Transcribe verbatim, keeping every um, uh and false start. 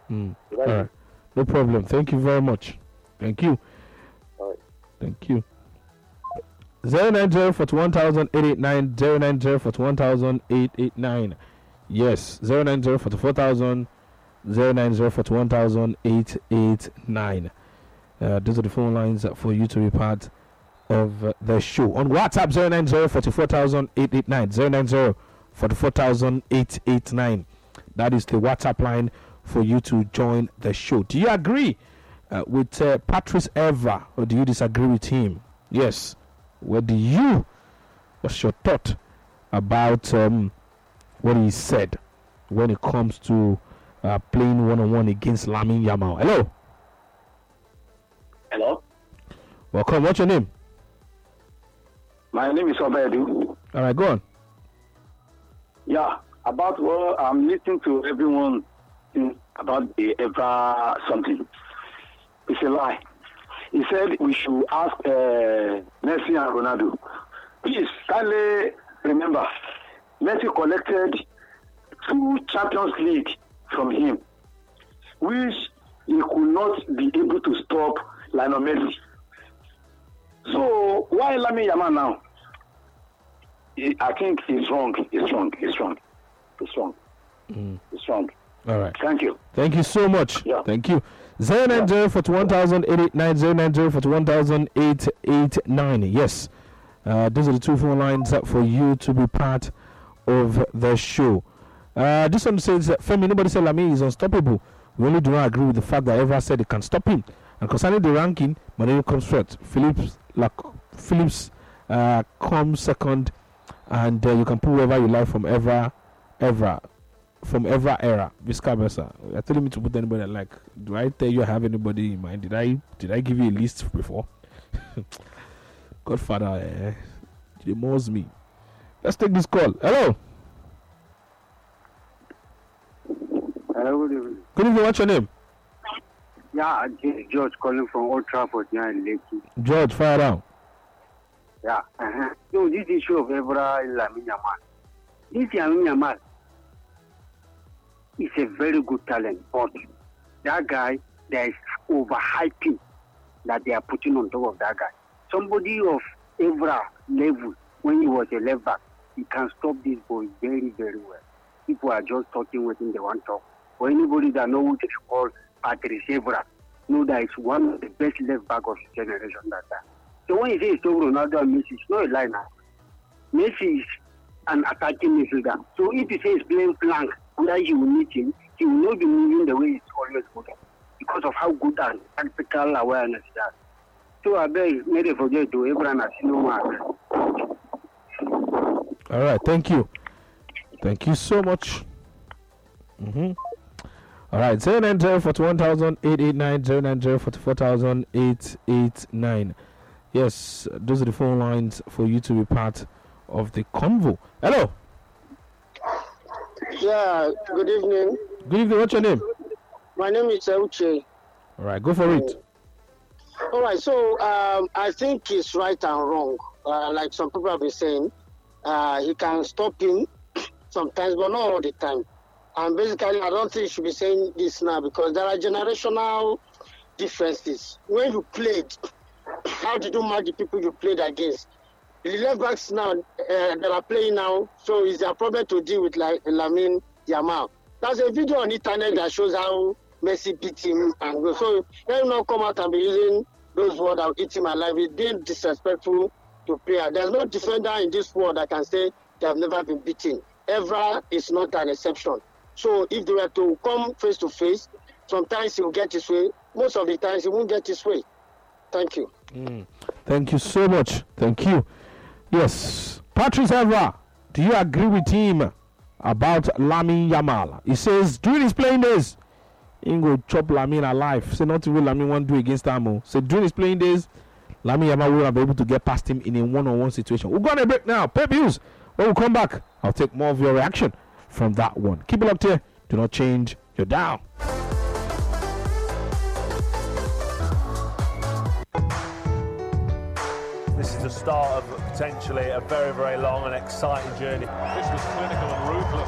Mm. All right. No problem. Thank you very much. Thank you. All right. Thank you. zero nine zero four one thousand eight eight nine zero nine zero four one thousand eight eight nine. Yes, zero nine zero four four thousand zero nine zero four one thousand eight eight nine. Uh, those are the phone lines for you to be part of uh, the show. On WhatsApp, zero nine zero four four thousand eight eight nine zero nine zero four four thousand eight eight nine. That is the WhatsApp line for you to join the show. Do you agree uh, with uh, Patrice Evra, or do you disagree with him? Yes. What do you, what's your thought about um, what he said when it comes to uh, playing one-on-one against Lamine Yamal? Hello. Hello. Welcome. What's your name? My name is Obedu. All right, go on. Yeah, about what I'm listening to everyone about the Evra something. It's a lie. He said we should ask uh, Messi and Ronaldo. Please, kindly remember, Messi collected two Champions League from him, which he could not be able to stop Lionel Messi. So why Lamine Yamal now? He, I think he's wrong. He's wrong. He's wrong. He's wrong. Mm. He's wrong. All right. Thank you. Thank you so much. Yeah. Thank you. zero nine zero four one thousand eight eight nine zero nine zero four one thousand eight eight nine. Yes. Uh, those are the two phone lines for you to be part of the show. Uh, this one says, Femi, nobody said Lamine is unstoppable. We only do not agree with the fact that Evra said they can stop him. And concerning the ranking, Manero comes first. Phillips, like, Phillips uh, comes second. And uh, you can put whoever you like from Evra, Evra, from Evra era. Visca versa. You're telling me to put anybody I like. Do I tell you I have anybody in mind? Did I did I give you a list before? Godfather, eh, you mows me. Let's take this call. Hello. Hello, good evening. Good evening. What's your name? Yeah, George calling from Old Trafford here in Lekki. George, fire down. Yeah. Uh-huh. So this issue of Evra Lamine Yamal. This Lamine Yamal is a very good talent, but that guy, there is overhyping that they are putting on top of that guy. Somebody of Evra level, when he was a left back, he can stop this boy very, very well. People are just talking within the one talk. For anybody that knows what is called Patrice Evra, know that it's one of the best left back of his generation that time. So when you say it's Ronaldo and Messi, it's not a lie now. Messi is an attacking midfielder. So if you say he's playing flank, whether you will meet him, he will not be moving the way he's always moving because of how good and tactical awareness he has. So I beg, never forget to everyone has no man. All right, thank you. Thank you so much. Mm-hmm. All right, zero nine zero four one thousand eight eight nine zero nine zero four four thousand eight eight nine. Yes, those are the phone lines for you to be part of the convo. Hello. Yeah, good evening. Good evening. What's your name? My name is Uche. All right, go for it. All right, so um, I think it's right and wrong. Uh, like some people have been saying, uh, he can stop him sometimes, but not all the time. And basically, I don't think you should be saying this now because there are generational differences. When you played, how did you match the people you played against? The left backs now uh, that are playing now, so it's a problem to deal with like Lamine Yamal. There's a video on the internet that shows how Messi beat him, and go. So let him not come out and be using those words that will eat him alive. It's being disrespectful to player. There's no defender in this world that can say they have never been beaten. Evra is not an exception. So if they were to come face to face, sometimes he will get his way. Most of the times he won't get his way. Thank you. Mm. Thank you so much. Thank you. Yes. Patrice Evra, do you agree with him about Lamine Yamal? He says during his playing days, he go chop Lamine alive. Say not even Lamine won't do against Amo. Say during his playing days, Lamine Yamal will not be able to get past him in a one-on-one situation. We're going to break now. Pay bills. When we come back, I'll take more of your reaction from that one. Keep it locked here. Do not change your dial. This is the start of potentially a very, very long and exciting journey. This was clinical and ruthless.